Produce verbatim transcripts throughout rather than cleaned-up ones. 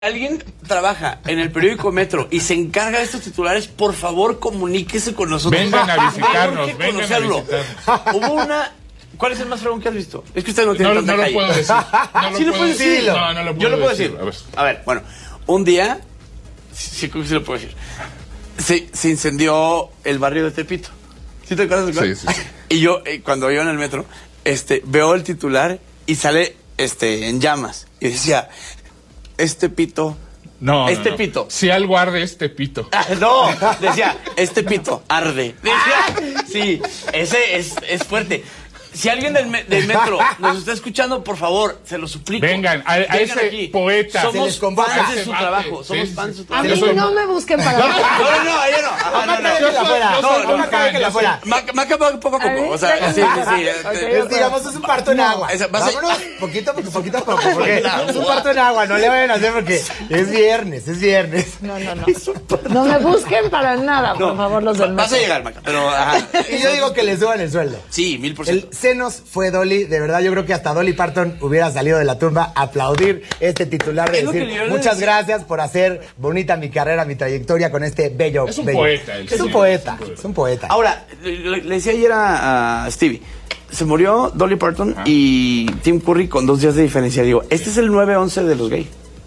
Alguien trabaja en el periódico Metro y se encarga de estos titulares, por favor comuníquese con nosotros. Vengan a visitarnos, que vengan conocerlo. a visitarnos. Hubo una... ¿Cuál es el más fregón que has visto? Es que usted no tiene No, tanta no lo calle. puedo decir. No lo ¿Sí lo puedo puedes decir. decir? No, no lo puedo Yo lo puedo decir. decir. A ver. A ver, bueno, un día, sí, sí, sí lo puedo decir, se, se incendió el barrio de Tepito. ¿Sí te acuerdas de cuál? Sí, sí, sí. Y yo, eh, cuando iba en el metro, este, veo el titular y sale este, en llamas. Y decía, este pito... No, este no, no. pito. Si algo arde, este pito. Ah, no, decía, este pito arde. Decía, sí, ese es, es fuerte. Si alguien del, me- del metro nos está escuchando, por favor, se lo suplico. Vengan, a- a Vengan ese aquí. poeta. Se Somos les convoca. fans de su Ese trabajo. mate. Somos Sí, fans de sí. su A trabajo. mí Yo soy- no me busquen para No, no, no, ella no. Ajá, no, no. Déjenla fuera. yo soy No, muy Maca, fan, déjenla yo fuera. Maca, Maca, poco a A ver, poco. O sea, ya, sí, ya, sí, sí. ya. este, Es, digamos, es un parto en agua. Esa- va a ser- Vámonos poquito, poquito, poquito a poco, porque es un parto en agua, no le vayan a hacer porque es viernes, es viernes. No, no, no. No me busquen para nada, por No, favor, los del Vas a metro. llegar, Maca, pero... Ajá. Y yo digo que les suban el sueldo. Sí, mil por El ciento. senos fue Dolly, de verdad yo creo que hasta Dolly Parton hubiera salido de la tumba a aplaudir este titular de Es lo decir que yo le muchas decía. gracias por hacer bonita mi carrera, mi trayectoria con este bello. Es un bello- poeta, el Es un señor, poeta, es un poeta. es un poeta. Ahora, le, le decía ayer a, a Stevie, se murió Dolly Parton y Tim Curry con dos días de diferencia. Digo, este es el nueve once de los gays.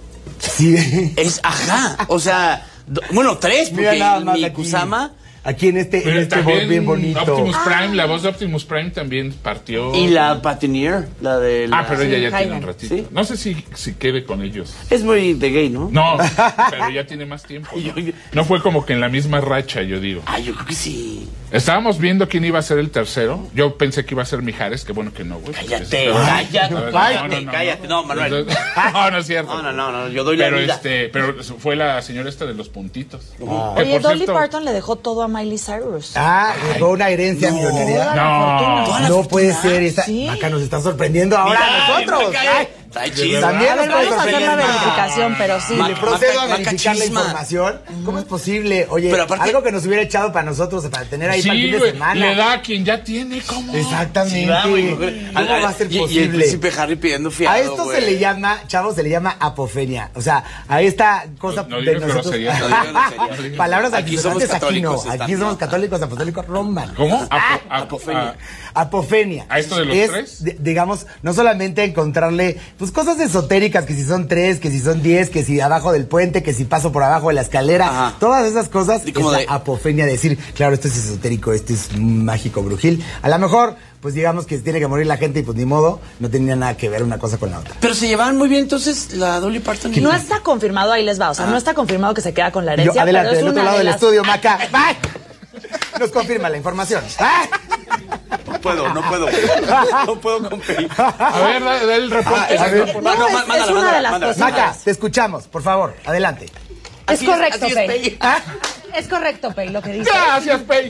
Sí. Es, ajá, o sea, do- bueno, tres, Mira porque nada más mi aquí. Kusama Aquí en este, en Pero este también bol bien bonito. Optimus Prime, la voz de Optimus Prime también partió. y la Patineer, la de la... Ah, pero ella ya Sí, tiene un Jaime. ratito. ¿Sí? No sé si, si quede con ellos. Es muy de gay, ¿no? No, pero ya tiene más tiempo. Yo- ¿no? yo- No fue como que en la misma racha, yo digo. Ah, yo creo que sí. Estábamos viendo quién iba a ser el tercero. Yo pensé que iba a ser Mijares, que bueno que no, güey. Cállate, Pero- cállate, A ver, cállate, cállate. No, Manuel. Entonces- no, no es cierto. No, no, no, no, yo doy la pero vida. este, pero fue la señora esta de los puntitos. Que, Oye, por Dolly cierto, Parton le dejó todo a Miley Cyrus. Ah, dejó una herencia No. millonaria. Toda la No. fortuna. Toda la No fortuna. puede ser esa. Sí. Acá nos está sorprendiendo ahora a Mira, nosotros. Maca, Ay, trae chisme. también A nos ver, puede vamos a hacer la sorprender. verificación, pero sí. Ma- Le procedo a Maca- verificar la Maca información. ¿Cómo es posible? Oye, Pero aparte- algo que nos hubiera echado para nosotros, para tener ahí para el sí, fin de güey, semana. le da a quien ya tiene, ¿cómo? Exactamente. Sí, va, güey, ¿Cómo va a ser y, y el posible? príncipe Harry pidiendo fiado, A esto güey. se le llama, chavos, se le llama apofenia. O sea, a esta cosa No, no de digas nosotros. groserías. No digas groserías. No digas- Palabras Aquí somos altisonantes, aquí no. católicos, Aquí están- somos no. católicos, apostólicos, romanos. ¿Cómo? Apo- Ah, apo- apofenia. a- Apofenia. ¿A esto de los es, tres? di- digamos, no solamente encontrarle pues cosas esotéricas, que si son tres, que si son diez, que si abajo del puente, que si paso por abajo de la escalera, Ajá. todas esas cosas Y es como la de- apofenia, decir, claro, esto es esotérico, esto es mágico, brujil. A lo mejor, pues digamos que tiene que morir la gente y pues ni modo, no tenía nada que ver una cosa con la otra. Pero se llevaban muy bien entonces la Dolly Parton y... No está confirmado, ahí les va. O sea, no está confirmado que se queda con la Y yo, herencia. adelante, pero es del otro una lado de del las- estudio, Maca. ¡Ay! Nos confirma la información. ¡Ay! No puedo, no puedo. No puedo competir. A ver, da, da el reporte. Ah, a ver. reporte. No, No, es, má- es mándala, una mándala, de las mándala. cosas. Maca, te escuchamos, por favor, adelante. Es Así correcto, así es, Pei. Pei. ¿Ah? Es correcto, Pei, lo que dice. Gracias, Pei.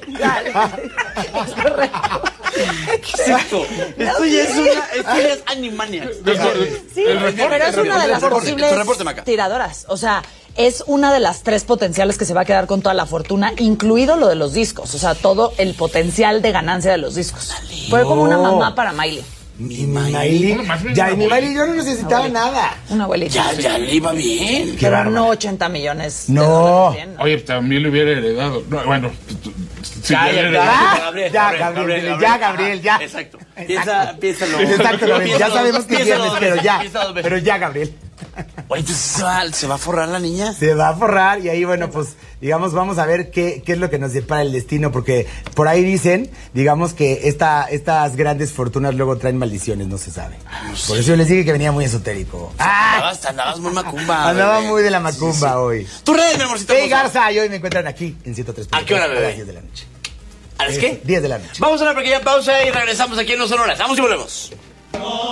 Es correcto. ¿Qué es esto? Esto ya es una... Esto ya es Animaniacs. Sí, El reporte, pero es el una de las reporte, posibles tu reporte, Maca. tiradoras. O sea, es una de las tres potenciales que se va a quedar con toda la fortuna, incluido lo de los discos. O sea, todo el potencial de ganancia de los discos. Fue como una mamá para Miley. Mi Miley, Bueno, más bien ya, una y mi abuelita. Miley yo no necesitaba nada. Una abuelita. Ya, ya le iba bien. Qué Pero bárbaro. no ochenta millones de No. dólares bien, ¿no? Oye, también le hubiera heredado. No, bueno, t- t- si Ya, le ya, hubiera ya, heredado. Gabriel, ya, Gabriel, ya, Gabriel, ya. Exacto. Piensa, piénsalo. Exacto, Gabriel, ya sabemos que es Piénsalo viernes, dos pero veces, ya. piénsalo dos veces. Pero ya, Gabriel. Oye, entonces se va, se va a forrar la niña. Se va a forrar y ahí, bueno, pues, digamos, vamos a ver qué, qué es lo que nos depara el destino, porque por ahí dicen, digamos, que esta, estas grandes fortunas luego traen maldiciones, no se sabe. Por eso yo les dije que venía muy esotérico. ¡Ah! Andabas, andabas muy macumba. Andaba bebé. muy de la macumba hoy. Tu red, mi amorcito. Hey, hermoso. Garza, y hoy me encuentran aquí en ciento tres. ¿A qué hora, bebé? A las diez de la noche. ¿A las qué? diez de la noche. Vamos a una pequeña pausa y regresamos aquí en No Son Horas. Vamos y volvemos.